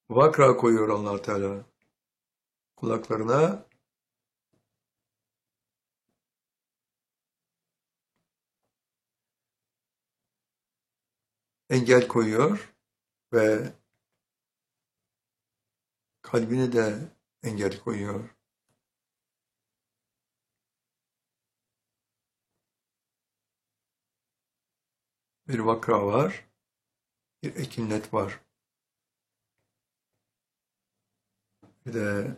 Vakra koyuyor Allah Teala. Kulaklarına engel koyuyor ve kalbine de engel koyuyor. Bir vakra var, bir ekinnet var. Bir de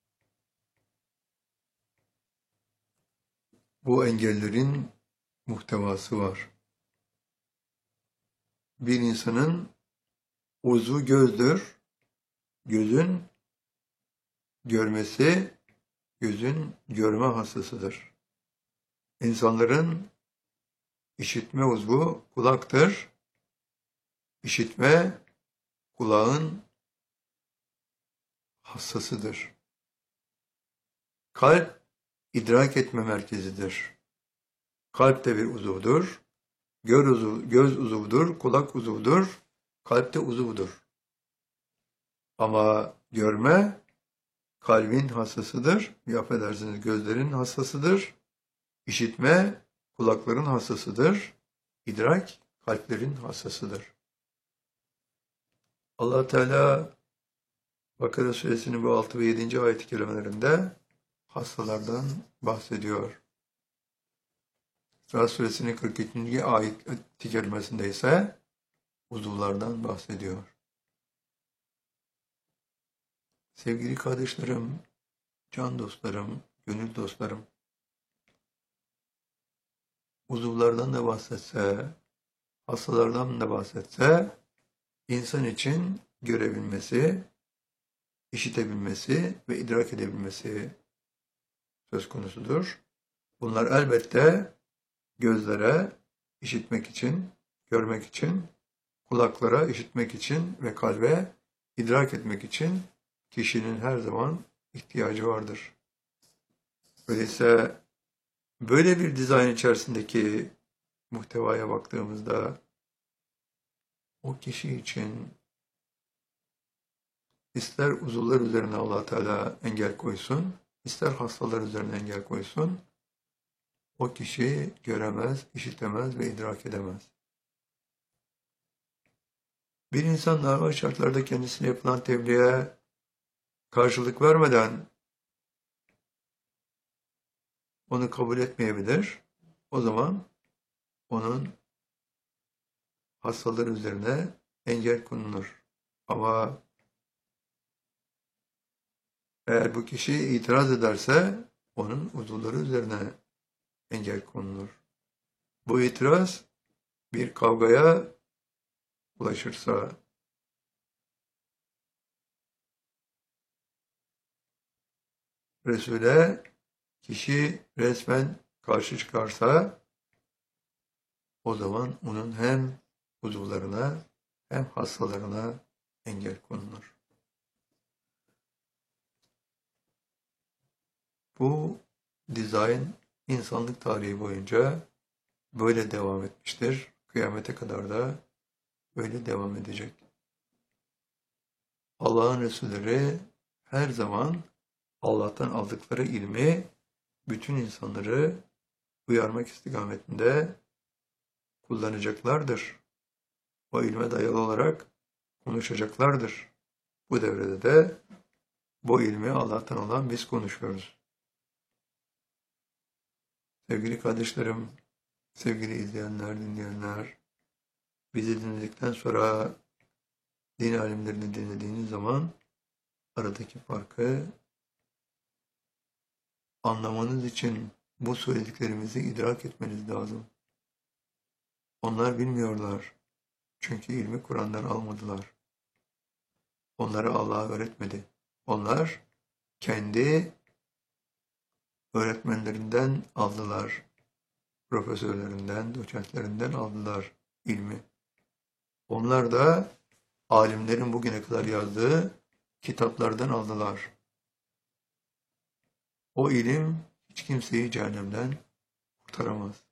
bu engellerin muhtevası var. Bir insanın uzvu gözdür. Gözün görmesi, gözün görme hastasıdır. İnsanların işitme uzvu kulaktır. İşitme kulağın hassasıdır. Kalp idrak etme merkezidir. Kalp de bir uzuvdur. Göz uzuvdur, kulak uzuvdur, kalp de uzuvdur. Ama görme kalbin hassasıdır. Affedersiniz, gözlerin hassasıdır. İşitme kulakların hassasıdır. İdrak kalplerin hassasıdır. Allah Teala Bakara suresinin bu 6 ve 7. ayet-i kerimelerinde hastalardan bahsediyor. İsra suresinin 42. ayet-i kerimesinde ise uzuvlardan bahsediyor. Sevgili kardeşlerim, can dostlarım, gönül dostlarım, uzuvlardan da bahsetse, hastalardan da bahsetse, insan için görebilmesi, işitebilmesi ve idrak edebilmesi söz konusudur. Bunlar elbette gözlere işitmek için, görmek için, kulaklara işitmek için ve kalbe idrak etmek için kişinin her zaman ihtiyacı vardır. Öyleyse böyle bir dizayn içerisindeki muhtevaya baktığımızda o kişi için ister uzuvlar üzerine Allah Teala engel koysun, ister hastalar üzerine engel koysun, o kişi göremez, işitemez ve idrak edemez. Bir insan normal şartlarda kendisine yapılan tebliğe karşılık vermeden onu kabul etmeyebilir. O zaman onun hastalar üzerine engel konulur. Ama eğer bu kişi itiraz ederse onun uzuvları üzerine engel konulur. Bu itiraz bir kavgaya ulaşırsa, Resul'e kişi resmen karşı çıkarsa, o zaman onun hem uzuvlarına hem hastalarına engel konulur. Bu dizayn insanlık tarihi boyunca böyle devam etmiştir. Kıyamete kadar da böyle devam edecek. Allah'ın Resulleri her zaman Allah'tan aldıkları ilmi bütün insanları uyarmak istikametinde kullanacaklardır. O ilme dayalı olarak konuşacaklardır. Bu devrede de bu ilmi Allah'tan alan biz konuşuyoruz. Sevgili kardeşlerim, sevgili izleyenler, dinleyenler, bizi dinledikten sonra din alimlerini dinlediğiniz zaman aradaki farkı anlamanız için bu söylediklerimizi idrak etmeniz lazım. Onlar bilmiyorlar. Çünkü ilmi Kur'an'dan almadılar. Onlara Allah öğretmedi. Onlar kendi öğretmenlerinden aldılar. Profesörlerinden, doçentlerinden aldılar ilmi. Onlar da alimlerin bugüne kadar yazdığı kitaplardan aldılar. O ilim hiç kimseyi cehennemden kurtaramaz.